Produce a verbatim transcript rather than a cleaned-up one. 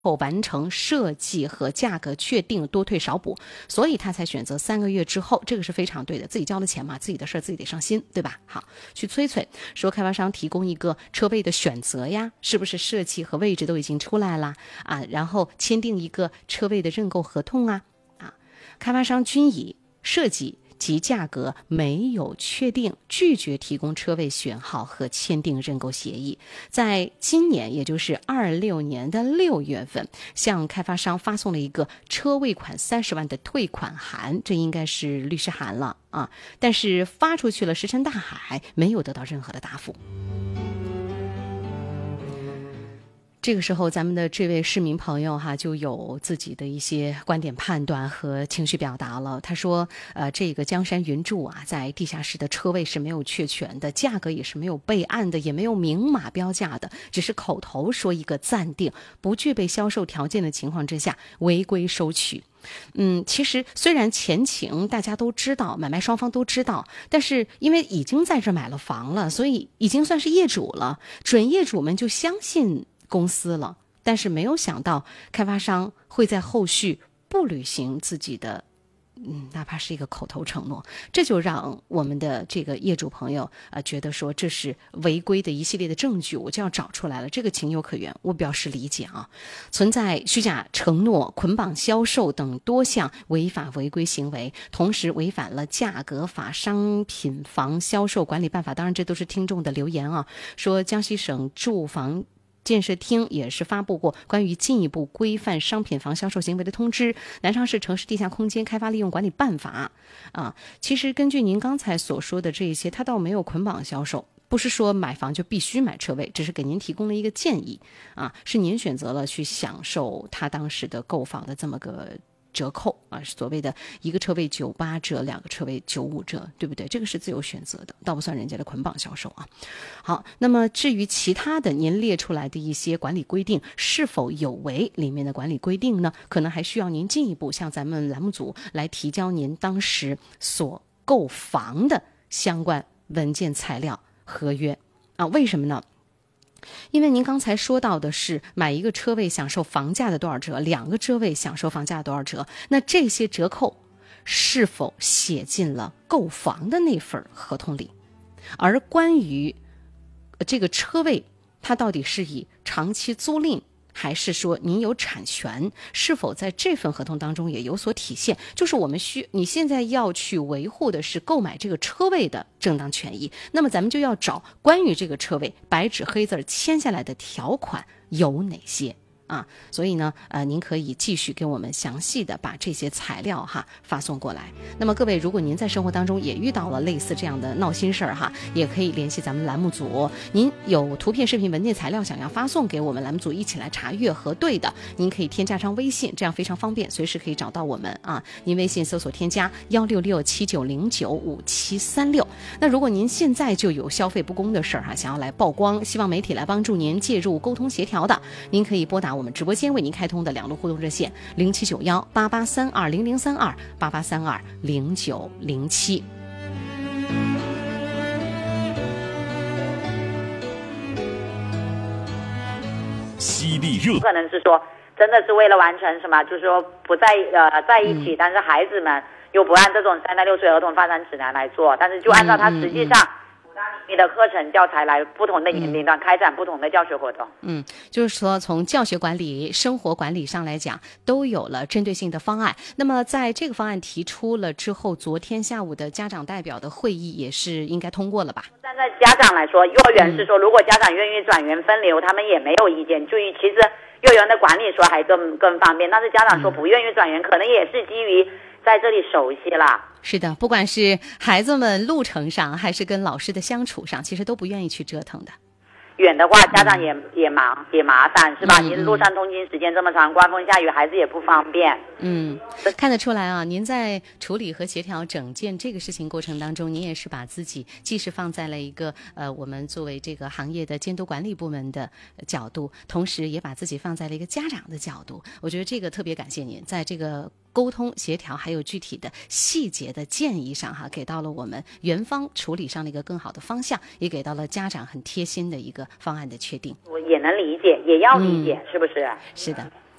后完成设计和价格确定，多退少补，所以他才选择三个月之后，这个是非常对的，自己交了钱嘛，自己的事自己得上心，对吧？好，去催催说开发商提供一个车位的选择呀，是不是设计和位置都已经出来了啊？然后签订一个车位的认购合同啊啊，开发商均以设计及价格没有确定，拒绝提供车位选号和签订认购协议。在今年，也就是二六年的六月份，向开发商发送了一个车位款三十万的退款函，这应该是律师函了啊。但是发出去了，石沉大海，没有得到任何的答复。这个时候，咱们的这位市民朋友哈，就有自己的一些观点判断和情绪表达了。他说，呃，这个江山云住啊，在地下室的车位是没有确权的，价格也是没有备案的，也没有明码标价的，只是口头说一个暂定，不具备销售条件的情况之下，违规收取。嗯，其实虽然前情大家都知道，买卖双方都知道，但是因为已经在这买了房了，所以已经算是业主了，准业主们就相信公司了，但是没有想到开发商会在后续不履行自己的嗯，哪怕是一个口头承诺，这就让我们的这个业主朋友啊、呃、觉得说这是违规的一系列的证据，我就要找出来了，这个情有可原，我表示理解啊。存在虚假承诺、捆绑销售等多项违法违规行为，同时违反了价格法、商品房销售管理办法。当然，这都是听众的留言啊，说江西省住房建设厅也是发布过关于进一步规范商品房销售行为的通知，南昌市城市地下空间开发利用管理办法啊。其实根据您刚才所说的这些，它倒没有捆绑销售，不是说买房就必须买车位，只是给您提供了一个建议啊，是您选择了去享受他当时的购房的这么个折扣啊，所谓的一个车位九八折，两个车位九五折，对不对？这个是自由选择的，倒不算人家的捆绑销售啊。好，那么至于其他的您列出来的一些管理规定是否有违里面的管理规定呢？可能还需要您进一步向咱们栏目组来提交您当时所购房的相关文件材料合约啊。为什么呢？因为您刚才说到的是买一个车位享受房价的多少折，两个车位享受房价的多少折，那这些折扣是否写进了购房的那份合同里？而关于这个车位，它到底是以长期租赁还是说您有产权，是否在这份合同当中也有所体现？就是我们需你现在要去维护的是购买这个车位的正当权益，那么咱们就要找关于这个车位白纸黑字签下来的条款有哪些啊？所以呢，呃，您可以继续给我们详细的把这些材料哈发送过来。那么各位，如果您在生活当中也遇到了类似这样的闹心事儿哈，也可以联系咱们栏目组。您有图片、视频、文件材料想要发送给我们栏目组一起来查阅核对的，您可以添加上微信，这样非常方便，随时可以找到我们啊。您微信搜索添加幺六六七九零九五七三六。那如果您现在就有消费不公的事儿哈，想要来曝光，希望媒体来帮助您介入沟通协调的，您可以拨打我们直播间为您开通的两路互动热线零七九幺八八三二零零三二八八三二零九零七。 犀利热可能是说真的是为了完成什么，就是说不在呃在一起、嗯、但是孩子们又不按这种三到六岁儿童发展指南来做，但是就按照他实际上、嗯嗯嗯你的课程教材来不同的年龄段开展不同的教学活动。 嗯，就是说从教学管理、生活管理上来讲，都有了针对性的方案。那么在这个方案提出了之后，昨天下午的家长代表的会议也是应该通过了吧？ 站在家长来说，幼儿园是说，如果家长愿意转园分流，他们也没有意见。就于其实幼儿园的管理说还更更方便，但是家长说不愿意转园，可能也是基于在这里熟悉啦。 是的，不管是孩子们路程上还是跟老师的相处上，其实都不愿意去折腾的。 远的话家长也、嗯、也忙也麻烦是吧、嗯、您路上通勤时间这么长，刮风下雨孩子也不方便。 嗯，看得出来啊，您在处理和协调整件这个事情过程当中，您也是把自己既是放在了一个呃我们作为这个行业的监督管理部门的角度，同时也把自己放在了一个家长的角度。我觉得这个特别感谢您在这个沟通协调还有具体的细节的建议上哈，给到了我们园方处理上的一个更好的方向，也给到了家长很贴心的一个方案的确定。 我也能理解，也要理解、嗯、是不是？ 是的。